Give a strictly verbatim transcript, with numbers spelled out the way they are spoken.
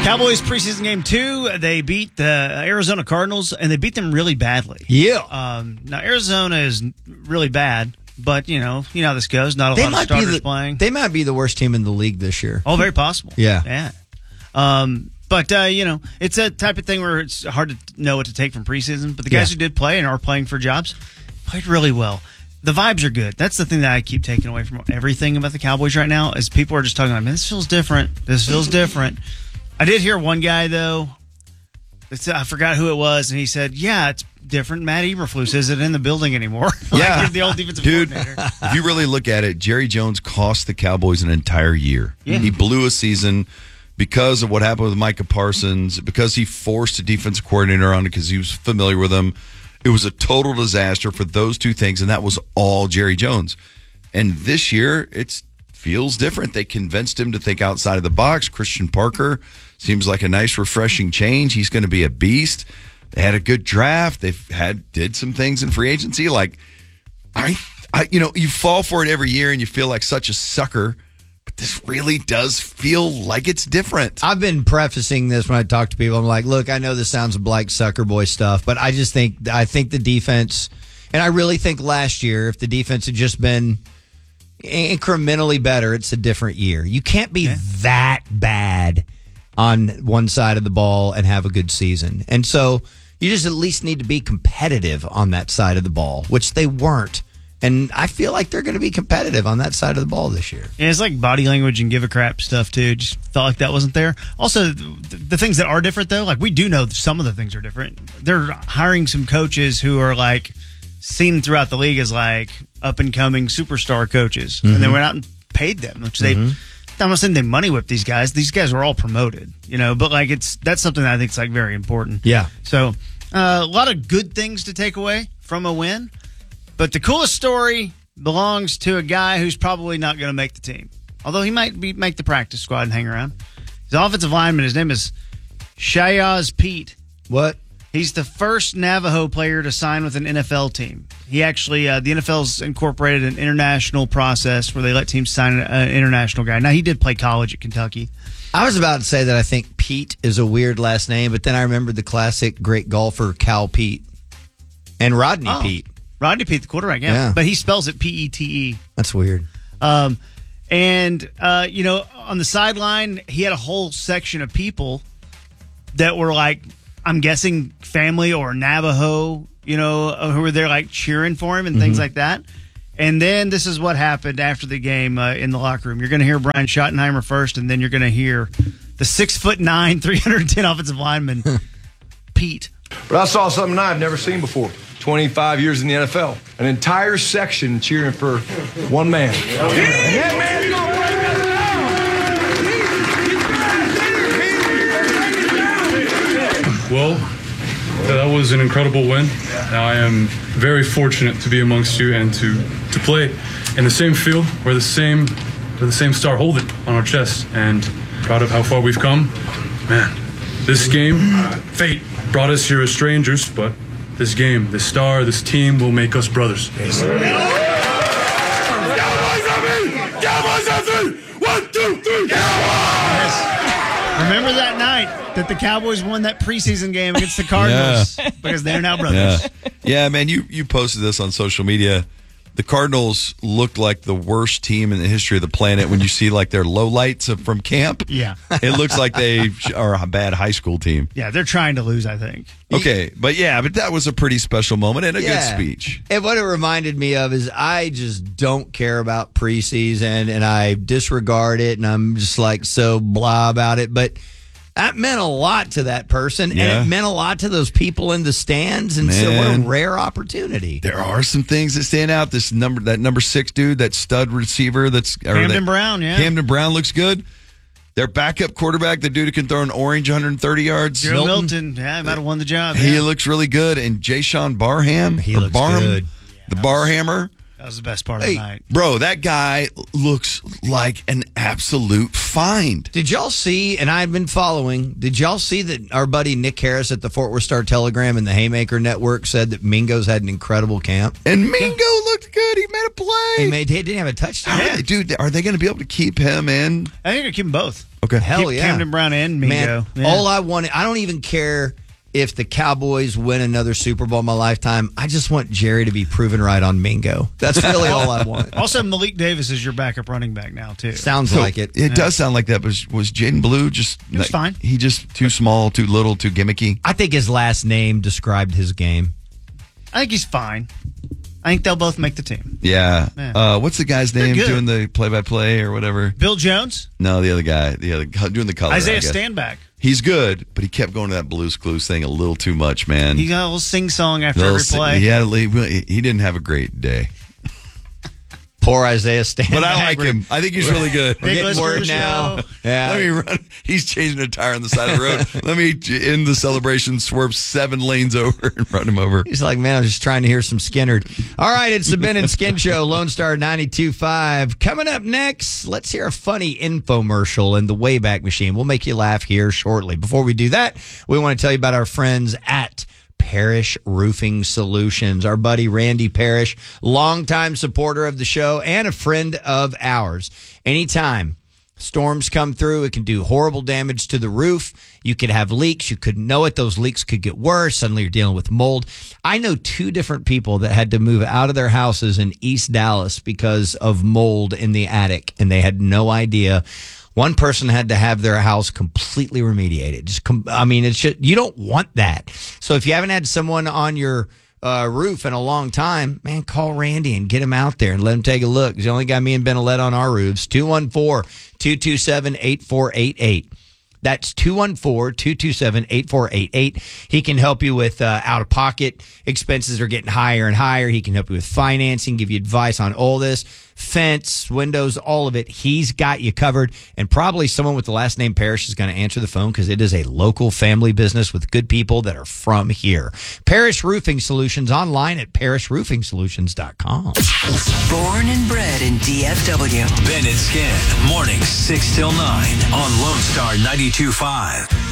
Cowboys preseason game two, they beat the Arizona Cardinals, and they beat them really badly. Yeah. Um, now, Arizona is really bad, but, you know, you know how this goes. Not a They lot of might be starters the, playing. They might be the worst team in the league this year. Oh, very possible. Yeah. Yeah. Um, but, uh, you know, it's a type of thing where it's hard to know what to take from preseason. But the guys Yeah. who did play and are playing for jobs played really well. The vibes are good. That's the thing that I keep taking away from everything about the Cowboys right now is people are just talking about, man, this feels different. This feels different. I did hear one guy, though, it's, I forgot who it was, and he said, yeah, it's different. Matt Eberflus isn't in the building anymore. like Yeah. the old defensive Dude, coordinator. if you really look at it, Jerry Jones cost the Cowboys an entire year. Yeah. He blew a season because of what happened with Micah Parsons, because he forced a defensive coordinator on it because he was familiar with him. It was a total disaster for those two things, and that was all Jerry Jones. And this year, it feels different. They convinced him to think outside of the box. Christian Parker seems like a nice, refreshing change. He's going to be a beast. They had a good draft. They've had did some things in free agency. Like, I, I, you know, you fall for it every year, and you feel like such a sucker. But this really does feel like it's different. I've been prefacing this when I talk to people. I'm like, look, I know this sounds like sucker boy stuff, but I just think I think the defense, and I really think last year, if the defense had just been incrementally better, it's a different year. You can't be yeah. that bad on one side of the ball and have a good season. And so you just at least need to be competitive on that side of the ball, which they weren't. And I feel like they're going to be competitive on that side of the ball this year. Yeah, it's like body language and give a crap stuff, too. Just felt like that wasn't there. Also, the, the things that are different, though, like we do know some of the things are different. They're hiring some coaches who are like seen throughout the league as like up-and-coming superstar coaches. Mm-hmm. And they went out and paid them, which they... Mm-hmm. I'm not saying they money whip these guys. These guys were all promoted, you know, but like it's that's something that I think is like very important. Yeah. So uh, a lot of good things to take away from a win, but the coolest story belongs to a guy who's probably not going to make the team, although he might be make the practice squad and hang around. He's an offensive lineman. His name is Shayaz Pete. What? He's the first Navajo player to sign with an N F L team. He actually, uh, the N F L's incorporated an international process where they let teams sign an international guy. Now, he did play college at Kentucky. I was about to say that I think Pete is a weird last name, but then I remembered the classic great golfer Cal Pete and Rodney oh, Pete. Rodney Pete, the quarterback, yeah. yeah. But he spells it P E T E. That's weird. Um, and, uh, you know, on the sideline, he had a whole section of people that were like, I'm guessing family or Navajo, you know, who were there like cheering for him and mm-hmm. things like that. And then this is what happened after the game uh, in the locker room. You're going to hear Brian Schottenheimer first, and then you're going to hear the six foot nine, three hundred ten offensive lineman, Pete. But I saw something I've never seen before. twenty-five years in the N F L. An entire section cheering for one man. And that man's going to break us Well, that was an incredible win. I am very fortunate to be amongst you and to, to play in the same field where the same where the same star hold it on our chest. And proud of how far we've come. Man, this game, fate brought us here as strangers, but this game, this star, this team will make us brothers. Yes, sir. Cowboys, Cowboys on three! One, two, three, Cowboys! Remember that night that the Cowboys won that preseason game against the Cardinals yeah. because they're now brothers. Yeah. yeah, man, you, you posted this on social media. The Cardinals look like the worst team in the history of the planet when you see like their lowlights from camp. Yeah. It looks like they are a bad high school team. Yeah, they're trying to lose, I think. Okay, but yeah, but that was a pretty special moment and a yeah. good speech. And what it reminded me of is I just don't care about preseason and I disregard it and I'm just like so blah about it. But that meant a lot to that person, yeah. and it meant a lot to those people in the stands. And Man. so, what a rare opportunity! There are some things that stand out. This number, that number six dude, that stud receiver, that's Camden that, Brown. Yeah, Camden Brown looks good. Their backup quarterback, the dude who can throw an orange one hundred thirty yards, Joe Milton. Milton. Yeah, he might have won the job. He yeah. looks really good. And Jayshawn Barham, he looks Barham, good. Yeah, the Barhammer. That was the best part of hey, the night. Bro, that guy looks like an absolute find. Did y'all see, and I've been following, did y'all see that our buddy Nick Harris at the Fort Worth Star-Telegram and the Haymaker Network said that Mingo's had an incredible camp? And Mingo yeah. looked good. He made a play. He, made, he didn't have a touchdown. Yeah. Dude, are they going to be able to keep him in? I think they're keeping both. Okay. Hell Keep yeah. Camden Brown and Mingo. Man, Yeah. all I want, I don't even care if the Cowboys win another Super Bowl in my lifetime. I just want Jerry to be proven right on Mingo. That's really all I want. Also, Malik Davis is your backup running back now, too. Sounds So like it. It does sound like that. But was, was Jaden Blue just? He was fine. He just too small, too little, too gimmicky. I think his last name described his game. I think he's fine. I think they'll both make the team. Yeah. Yeah. Uh, what's the guy's They're name good. doing the play-by-play or whatever? Bill Jones, No, the other guy. The other doing the color. I Isaiah guess. Standback. He's good, but he kept going to that Blues Clues thing a little too much, man. He got a little sing song after Little every si- play. He had to leave. He didn't have a great day. Poor Isaiah Stanback. But I like him. I think he's really good. Big Getting listener word to the now. show. Yeah. Let me run. He's changing a tire on the side of the road. Let me end the celebration, swerve seven lanes over, and run him over. He's like, man, I'm just trying to hear some Skinnerd. All right, it's the Ben and Skin Show, Lone Star ninety-two point five. Coming up next, let's hear a funny infomercial in the Wayback Machine. We'll make you laugh here shortly. Before we do that, we want to tell you about our friends at Parrish Roofing Solutions. Our buddy Randy Parrish, longtime supporter of the show and a friend of ours. Anytime storms come through, it can do horrible damage to the roof. You could have leaks. You couldn't know it. Those leaks could get worse. Suddenly you're dealing with mold. I know two different people that had to move out of their houses in East Dallas because of mold in the attic, and they had no idea. One person had to have their house completely remediated. Just, com- I mean, it's just, you don't want that. So if you haven't had someone on your uh, roof in a long time, man, call Randy and get him out there and let him take a look. He's the only guy me and Ben will let on our roofs. two one four, two two seven, eight four eight eight. That's two one four, two two seven, eight four eight eight. He can help you with uh, out-of-pocket expenses are getting higher and higher. He can help you with financing, give you advice on all this. Fence, windows, all of it. He's got you covered. And probably someone with the last name Parrish is going to answer the phone because it is a local family business with good people that are from here. Parrish Roofing Solutions, online at parrish roofing solutions dot com. Born and bred in D F W. Ben and Skin, mornings six till nine on Lone Star ninety-two point five.